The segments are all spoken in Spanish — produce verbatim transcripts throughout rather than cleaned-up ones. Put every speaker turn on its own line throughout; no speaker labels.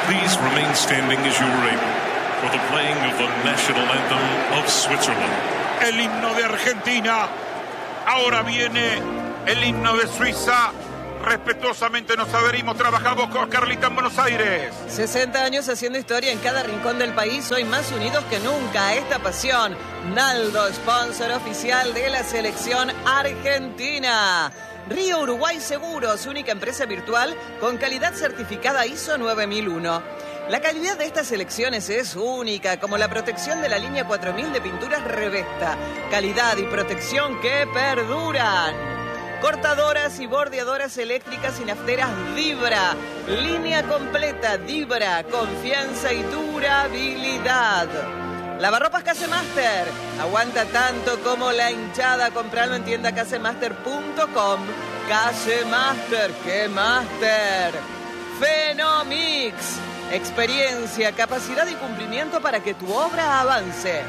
Please remain standing as you are able for the playing of the national anthem of Switzerland.
El himno de Argentina. Ahora viene el himno de Suiza. Respetuosamente nos adherimos. Trabajamos con Carlita en Buenos Aires.
sesenta años haciendo historia en cada rincón del país. Hoy más unidos que nunca. Esta pasión. Naldo, sponsor oficial de la selección argentina. Río Uruguay Seguros, única empresa virtual con calidad certificada I S O nueve mil uno. La calidad de estas selecciones es única, como la protección de la línea cuatro mil de pinturas Revesta. Calidad y protección que perduran. Cortadoras y bordeadoras eléctricas y nafteras Dibra. Línea completa Dibra. Confianza y durabilidad. Lavarropas Casemaster. Aguanta tanto como la hinchada. Compralo en tienda casemaster punto com. Casemaster, ¡qué master! Fenomix. Experiencia, capacidad y cumplimiento para que tu obra avance.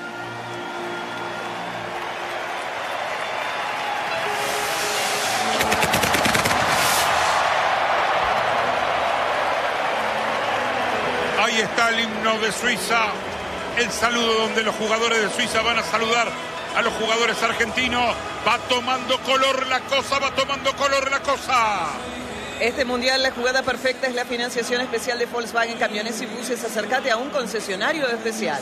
Ahí está el himno de Suiza. El saludo donde los jugadores de Suiza van a saludar a los jugadores argentinos. Va tomando color la cosa, va tomando color la cosa.
Este mundial, la jugada perfecta es la financiación especial de Volkswagen Camiones y Buses. Acércate a un concesionario especial.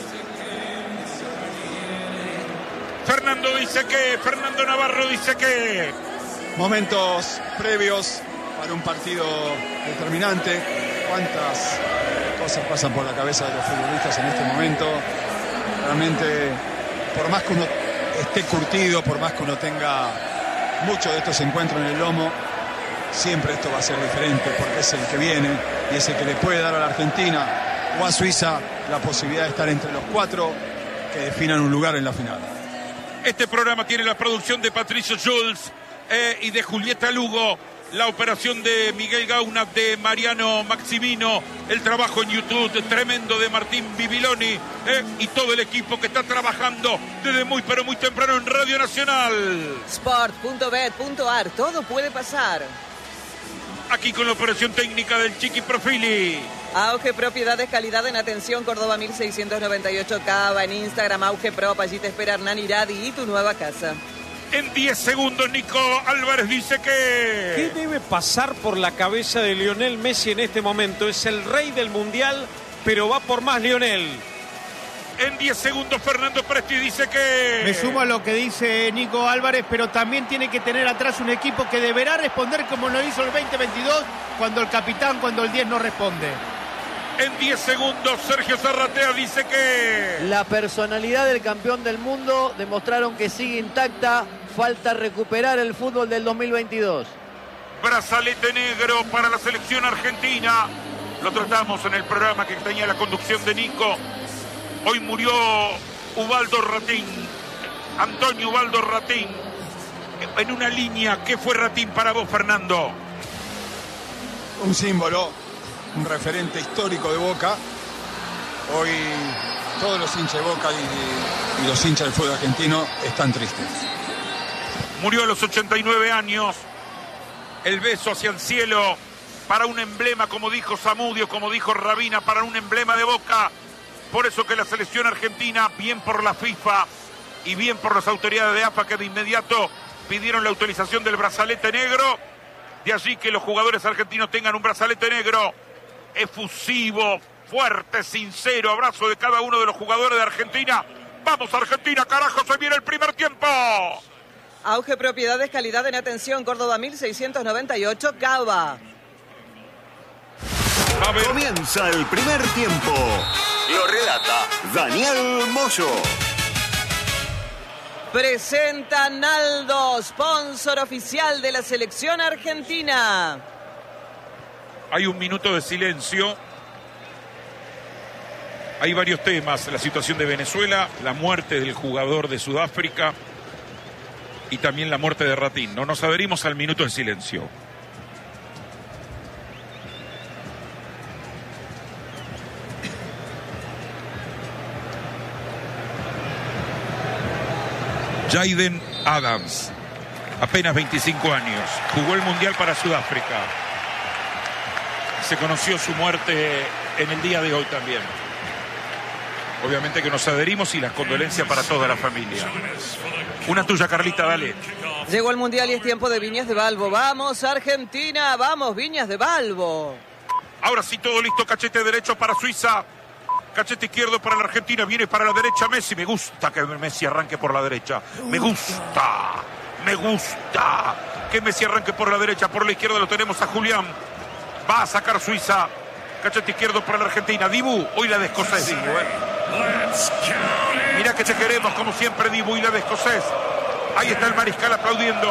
Fernando dice que, Fernando Navarro dice que...
Momentos previos para un partido determinante. ¿Cuántas cosas pasan por la cabeza de los futbolistas en este momento? Realmente, por más que uno esté curtido, por más que uno tenga muchos de estos encuentros en el lomo, siempre esto va a ser diferente, porque es el que viene y es el que le puede dar a la Argentina o a Suiza la posibilidad de estar entre los cuatro que definan un lugar en la final.
Este programa tiene la producción de Patricio Jules eh, y de Julieta Lugo, la operación de Miguel Gauna, de Mariano Maximino, el trabajo en YouTube tremendo de Martín Bibiloni eh, y todo el equipo que está trabajando desde muy pero muy temprano en Radio Nacional.
sport punto bet punto ar, todo puede pasar.
Aquí con la operación técnica del Chiqui Profili.
Auge Propiedades, calidad en atención, Córdoba mil seiscientos noventa y ocho, Cava, en Instagram, Auge Prop, allí te espera Hernán Iradi y tu nueva casa.
En diez segundos, Nico Álvarez dice que...
¿Qué debe pasar por la cabeza de Lionel Messi en este momento? Es el rey del Mundial, pero va por más Lionel.
En diez segundos, Fernando Presti dice que...
Me sumo a lo que dice Nico Álvarez, pero también tiene que tener atrás un equipo que deberá responder como lo hizo el veinte veintidós, cuando el capitán, cuando el diez no responde.
En diez segundos, Sergio Zarratea dice que...
La personalidad del campeón del mundo demostraron que sigue intacta. Falta recuperar el fútbol del dos mil veintidós.
Brazalete negro para la selección argentina. Lo tratamos en el programa que tenía la conducción de Nico. Hoy murió Ubaldo Ratín, Antonio Ubaldo Ratín. En una línea, ¿qué fue Ratín para vos, Fernando?
Un símbolo, un referente histórico de Boca. Hoy todos los hinchas de Boca y, y los hinchas del fútbol argentino están tristes.
Murió a los ochenta y nueve años. El beso hacia el cielo para un emblema, como dijo Zamudio, como dijo Rabina, para un emblema de Boca. Por eso que la selección argentina, bien por la FIFA y bien por las autoridades de A F A, que de inmediato pidieron la utilización del brazalete negro. De allí que los jugadores argentinos tengan un brazalete negro efusivo, fuerte, sincero. Abrazo de cada uno de los jugadores de Argentina. ¡Vamos, Argentina, carajo! ¡Se viene el primer tiempo!
Auge Propiedades, calidad en atención, Córdoba mil seiscientos noventa y ocho, Cava.
Comienza el primer tiempo. Lo relata Daniel Moyo.
Presenta Naldo, sponsor oficial de la selección argentina.
Hay un minuto de silencio. Hay varios temas. La situación de Venezuela, la muerte del jugador de Sudáfrica y también la muerte de Ratín. No nos adherimos al minuto de silencio. Jaden Adams, apenas veinticinco años, jugó el Mundial para Sudáfrica. Se conoció su muerte en el día de hoy también. Obviamente que nos adherimos y las condolencias para toda la familia. Una tuya, Carlita, dale.
Llegó el Mundial y es tiempo de Viñas de Balbo. ¡Vamos, Argentina! ¡Vamos, Viñas de Balbo!
Ahora sí, todo listo. Cachete derecho para Suiza. Cachete izquierdo para la Argentina. Viene para la derecha Messi. Me gusta que Messi arranque por la derecha. Me gusta. Me gusta que Messi arranque por la derecha. Por la izquierda lo tenemos a Julián. Va a sacar Suiza. Cachete izquierdo para la Argentina. Dibu, hoy la de escocés, Dibu, ¿eh? Mira que te queremos, como siempre, Dibu, y la de escocés. Ahí está el mariscal aplaudiendo.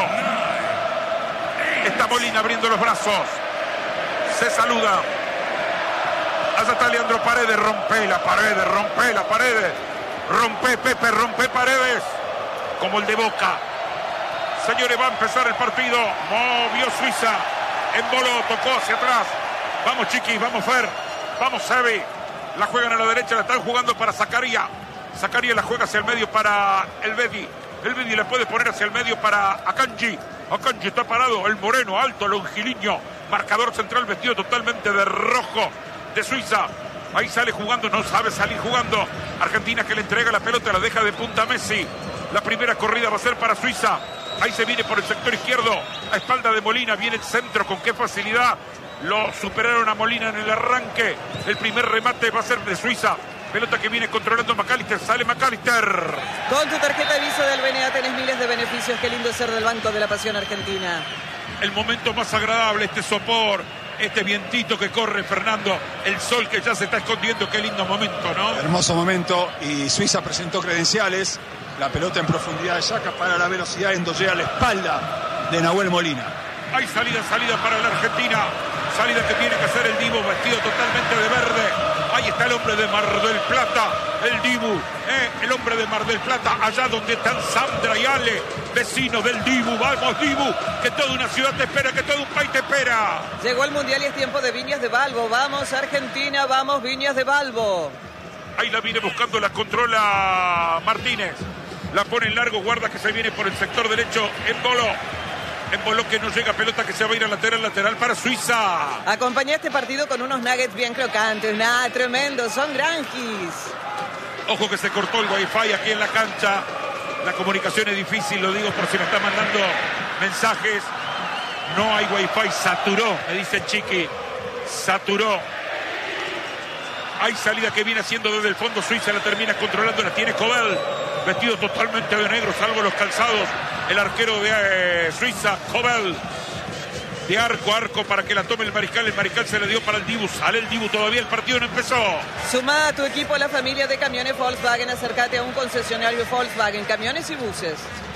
Está Molina abriendo los brazos. Se saluda. Allá está Leandro Paredes. Rompe la Paredes, rompe la Paredes. Rompe, Pepe, rompe Paredes. Como el de Boca. Señores, va a empezar el partido. Movió Suiza. Emboló, tocó hacia atrás. Vamos, chiquis, vamos, Fer. Vamos, Sebi. La juegan a la derecha, la están jugando para Zacarías. Zacarías la juega hacia el medio para el Bedi. El Bedi la puede poner hacia el medio para Akanji. Akanji está parado, el moreno, alto, longiliño. Marcador central vestido totalmente de rojo de Suiza. Ahí sale jugando, no sabe salir jugando. Argentina que le entrega la pelota, la deja de punta a Messi. La primera corrida va a ser para Suiza. Ahí se viene por el sector izquierdo, a espalda de Molina. Viene el centro, con qué facilidad. Lo superaron a Molina en el arranque. El primer remate va a ser de Suiza. Pelota que viene controlando McAllister. Sale McAllister.
Con tu tarjeta de Visa del B N A tenés miles de beneficios. Qué lindo ser del Banco de la Pasión Argentina.
El momento más agradable, este sopor, este vientito que corre, Fernando. El sol que ya se está escondiendo. Qué lindo momento, ¿no?
Hermoso momento. Y Suiza presentó credenciales. La pelota en profundidad de Yaka para la velocidad. Endollea a la espalda de Nahuel Molina.
Hay salida, salida para la Argentina. Salida que tiene que hacer el Dibu, vestido totalmente de verde. Ahí está el hombre de Mar del Plata, el Dibu, eh, el hombre de Mar del Plata, allá donde están Sandra y Ale, vecinos del Dibu. Vamos, Dibu, que toda una ciudad te espera, que todo un país te espera.
Llegó el Mundial y es tiempo de Viñas de Balbo. Vamos, Argentina, vamos, Viñas de Balbo.
Ahí la viene buscando, la controla Martínez. La pone en largo, guarda que se viene por el sector derecho, en Bolo. En Bolo que no llega, pelota que se va a ir a lateral, lateral para Suiza.
Acompañá este partido con unos nuggets bien crocantes. Nada, tremendo, son granjis.
Ojo que se cortó el wifi aquí en la cancha. La comunicación es difícil, lo digo por si me están mandando mensajes. No hay wifi, saturó, me dice Chiqui. Saturó. Hay salida que viene haciendo desde el fondo Suiza, la termina controlando, la tiene Cobel. Vestido totalmente de negro, salvo los calzados. El arquero de eh, Suiza, Cobel. De arco a arco para que la tome el mariscal. El mariscal se le dio para el Dibu. Sale el Dibu, todavía el partido no empezó.
Sumá a tu equipo a la familia de camiones Volkswagen. Acércate a un concesionario Volkswagen, camiones y buses.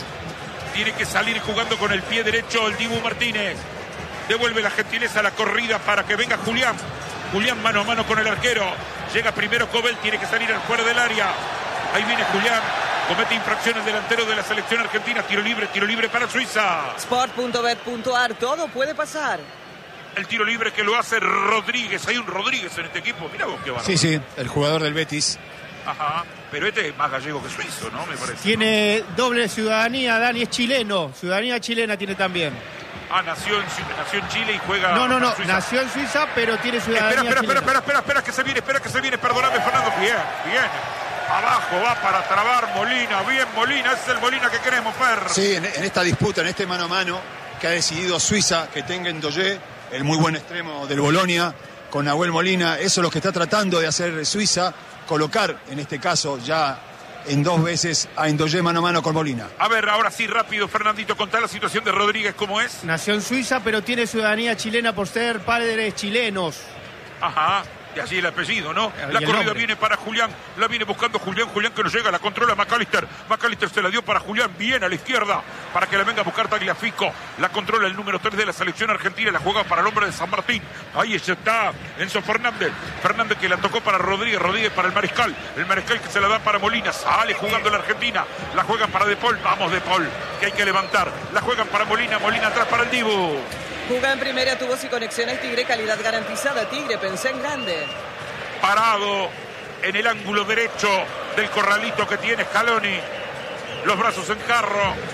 Tiene que salir jugando con el pie derecho el Dibu Martínez. Devuelve la gentileza a la corrida para que venga Julián. Julián mano a mano con el arquero. Llega primero Cobel, tiene que salir al fuera del área. Ahí viene Julián. Comete infracción el delantero de la selección argentina. Tiro libre, tiro libre para Suiza.
Sport punto bet punto ar, todo puede pasar.
El tiro libre que lo hace Rodríguez. Hay un Rodríguez en este equipo. Mirá vos qué bárbaro.
Sí, sí, el jugador del Betis.
Ajá, pero este es más gallego que suizo, ¿no? Me parece.
Tiene doble ciudadanía, Dani, es chileno. Ciudadanía chilena tiene también.
Ah, nació en, nació en Chile y juega.
No, no, no,
Suiza.
nació en Suiza, pero tiene ciudadanía
Espera, espera,
chilena.
espera, espera, espera, que se viene, espera que se viene. Perdóname, Fernando. Bien, bien. Abajo va para trabar Molina. Bien, Molina. Ese es el Molina que queremos, Fer.
Sí, en, en esta disputa, en este mano a mano, que ha decidido Suiza que tenga en Ndoye, el muy buen extremo del Bolonia, con Nahuel Molina. Eso es lo que está tratando de hacer Suiza, colocar, en este caso, ya en dos veces a Ndoye mano a mano con Molina.
A ver, ahora sí, rápido, Fernandito, contá la situación de Rodríguez, ¿cómo es?
Nació en Suiza, pero tiene ciudadanía chilena por ser padres chilenos.
Ajá. Y allí el apellido, ¿no?
Y
La
el
corrida
nombre.
viene para Julián, la viene buscando Julián, Julián que no llega, la controla McAllister. McAllister se la dio para Julián, bien a la izquierda, para que la venga a buscar Tagliafico. La controla el número tres de la selección argentina, la juega para el hombre de San Martín. Ahí está Enzo Fernández. Fernández que la tocó para Rodríguez, Rodríguez para el mariscal. El mariscal que se la da para Molina, sale jugando la Argentina. La juegan para De Paul, vamos De Paul, que hay que levantar. La juegan para Molina, Molina atrás para el Dibu.
Juga en primera, tubos y conexiones Tigre, calidad garantizada. Tigre, pensé en grande.
Parado en el ángulo derecho del corralito que tiene Scaloni. Los brazos en carro.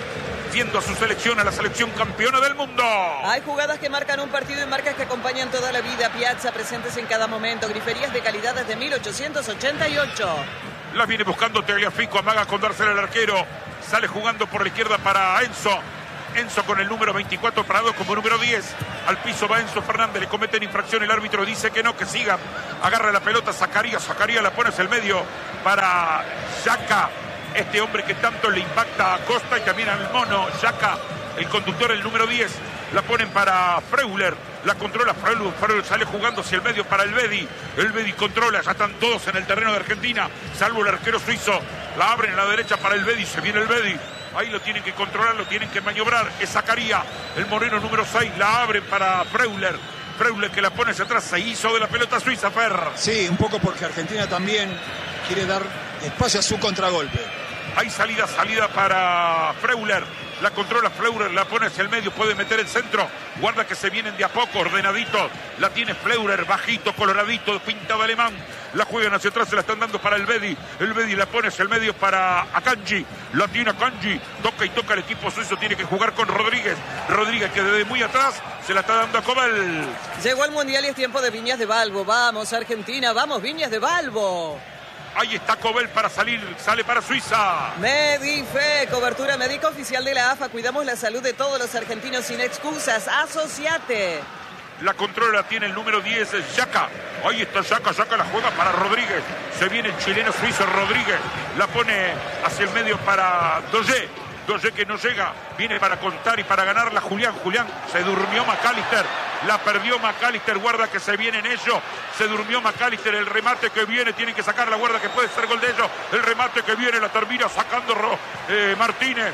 viendo a su selección, a la selección campeona del mundo.
Hay jugadas que marcan un partido y marcas que acompañan toda la vida. Piazza, presentes en cada momento. Griferías de calidad desde mil ochocientos ochenta y ocho.
Las viene buscando Tagliafico, amaga con dársela al arquero. Sale jugando por la izquierda para Enzo. Enzo con el número veinticuatro parado como número diez. Al piso va Enzo Fernández, le cometen infracción, el árbitro dice que no, que siga. Agarra la pelota, Zacarías, Zacarías la pone hacia el medio para Xhaka, este hombre que tanto le impacta a Costa y también al mono. Xhaka, el conductor, el número diez, la ponen para Freuler, la controla Freuler, Freuler sale jugando hacia el medio para el Bedi, el Bedi controla, ya están todos en el terreno de Argentina, salvo el arquero suizo, la abren a la derecha para el Bedi, se viene el Bedi. Ahí lo tienen que controlar, lo tienen que maniobrar. Es Zacarías, el moreno número seis. La abren para Freuler. Freuler que la pone hacia atrás. Se hizo de la pelota suiza, Fer.
Sí, un poco porque Argentina también quiere dar espacio a su contragolpe.
Hay salida, salida para Freuler. La controla Freuler, la pone hacia el medio, puede meter el centro. Guarda que se vienen de a poco, ordenaditos. La tiene Freuler, bajito, coloradito, pintado alemán. La juegan hacia atrás, se la están dando para el Bedi. El Bedi la pone hacia el medio para Akanji. La tiene Akanji. Toca y toca el equipo suizo. Tiene que jugar con Rodríguez. Rodríguez que desde muy atrás se la está dando a Cobel.
Llegó el Mundial y es tiempo de Viñas de Balbo. Vamos, Argentina. Vamos, Viñas de Balbo.
Ahí está Cobel para salir. Sale para Suiza.
Medife, cobertura médica oficial de la A F A. Cuidamos la salud de todos los argentinos sin excusas. Asociate.
La controla tiene el número diez, Xhaka. Ahí está Xhaka, Xhaka la juega para Rodríguez. Se viene el chileno suizo Rodríguez. La pone hacia el medio para Doge. Doge que no llega. Viene para contar y para ganarla Julián. Julián, se durmió McAllister. La perdió McAllister. Guarda que se vienen ellos. Se durmió McAllister. El remate que viene. Tienen que sacar la guarda que puede ser gol de ellos. El remate que viene la termina sacando eh, Martínez.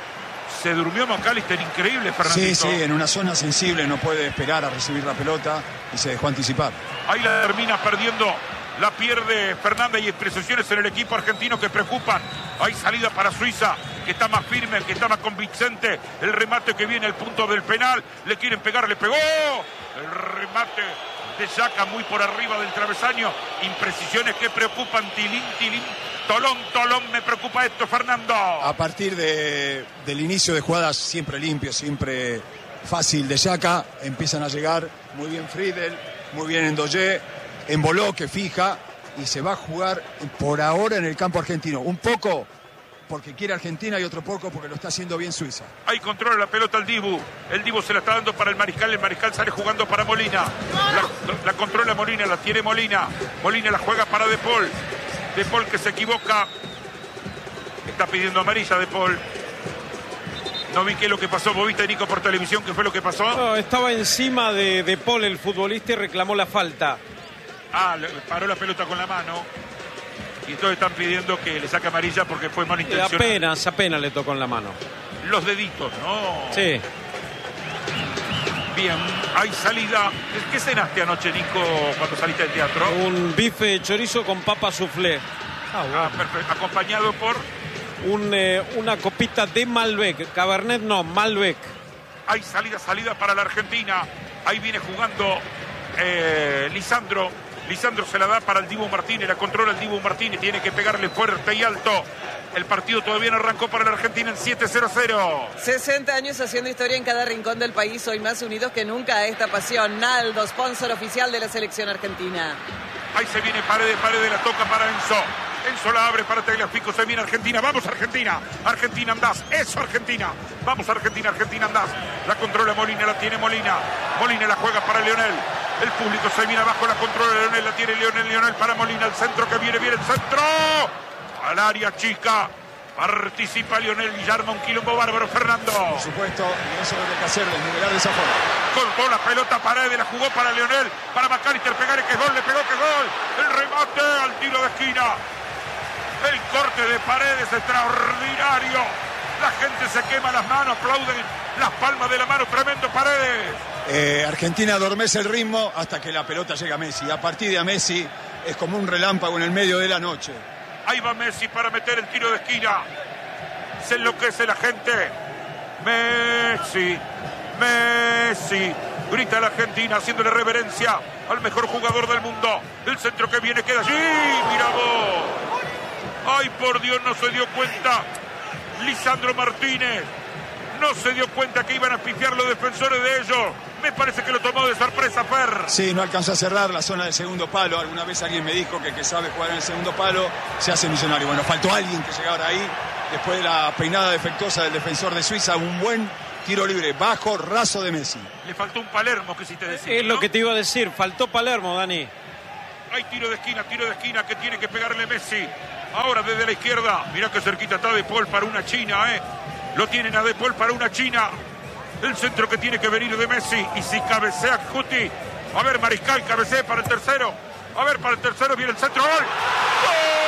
Se durmió McAllister, increíble, Fernandito.
Sí, sí, en una zona sensible, no puede esperar a recibir la pelota y se dejó anticipar.
Ahí la termina perdiendo, la pierde Fernández y expresiones en el equipo argentino que preocupan. Hay salida para Suiza, que está más firme, que está más convincente. El remate que viene al punto del penal, le quieren pegar, le pegó. El remate de Xhaka muy por arriba del travesaño. Imprecisiones que preocupan, tilín, tilín. Tolón, Tolón, me preocupa esto, Fernando.
A partir de, del inicio de jugadas siempre limpio, siempre fácil de Xhaka, empiezan a llegar muy bien Friedel, muy bien Ndoye, Embolo que fija y se va a jugar por ahora en el campo argentino. Un poco porque quiere Argentina y otro poco porque lo está haciendo bien Suiza.
Ahí controla la pelota el Dibu. El Dibu se la está dando para el Mariscal. El Mariscal sale jugando para Molina. La, la controla Molina, la tiene Molina. Molina la juega para De Paul. De Paul que se equivoca. Está pidiendo amarilla De Paul. No vi qué es lo que pasó. ¿Vos viste, Nico, por televisión qué fue lo que pasó?
No, estaba encima de De Paul el futbolista y reclamó la falta.
Ah, le paró la pelota con la mano. Y todos están pidiendo que le saque amarilla porque fue malintencionado.
Apenas, apenas le tocó en la mano.
Los deditos, ¿no?
Sí.
Bien, hay salida. ¿Qué cenaste anoche, Nico, cuando saliste del teatro?
Un bife chorizo con papa soufflé.
Ah, bueno. Ah, perfecto. Acompañado por...
Un, eh, una copita de Malbec. Cabernet no, Malbec.
Hay salida, salida para la Argentina. Ahí viene jugando eh, Lisandro. Lisandro se la da para el Dibu Martínez. La controla el Dibu Martínez. Tiene que pegarle fuerte y alto. El partido todavía no arrancó para la Argentina en siete cero cero.
sesenta años haciendo historia en cada rincón del país. Hoy más unidos que nunca a esta pasión. Naldo, sponsor oficial de la selección argentina.
Ahí se viene Paredes, Paredes la toca para Enzo. Enzo la abre para Tagliafico, se viene Argentina. Vamos Argentina, Argentina andás. Eso Argentina, vamos Argentina, Argentina andás. La controla Molina, la tiene Molina. Molina la juega para Leonel. El público se viene abajo, la controla Leonel, la tiene Leonel, Leonel para Molina. El centro que viene, viene el centro. Al área chica. Participa Leonel y arma un quilombo bárbaro, Fernando.
Por supuesto, y eso es lo que hay que hacer, desnivelar de esa forma.
Cortó la pelota, Paredes, la jugó para Leonel, para McAllister, pegar que gol, le pegó que gol. El remate al tiro de esquina. El corte de Paredes extraordinario. La gente se quema las manos, aplauden las palmas de la mano, tremendo Paredes.
Eh, Argentina adormece el ritmo hasta que la pelota llega a Messi. A partir de a Messi es como un relámpago en el medio de la noche.
Ahí va Messi para meter el tiro de esquina. Se enloquece la gente. Messi, Messi. Grita la Argentina haciéndole reverencia al mejor jugador del mundo. El centro que viene queda allí. Mira vos. Ay, por Dios, no se dio cuenta. Lisandro Martínez. no se dio cuenta que iban a pifiar los defensores de ellos. Me parece que lo tomó de sorpresa, Fer.
Sí, no alcanzó a cerrar la zona del segundo palo. Alguna vez alguien me dijo que el que sabe jugar en el segundo palo se hace millonario. Bueno, faltó alguien que llegara ahí. Después de la peinada defectuosa del defensor de Suiza, un buen tiro libre, bajo, raso de Messi.
Le faltó un Palermo, que si te decía.
Es
¿no?
lo que te iba a decir, faltó Palermo, Dani.
Hay tiro de esquina, tiro de esquina que tiene que pegarle Messi. Ahora desde la izquierda. Mirá que cerquita está De Paul para una china, ¿eh? Lo tienen a De Paul para una china. El centro que tiene que venir de Messi. Y si cabecea Guti. A ver, Mariscal, cabecea para el tercero. A ver, para el tercero viene el centro. ¡Gol!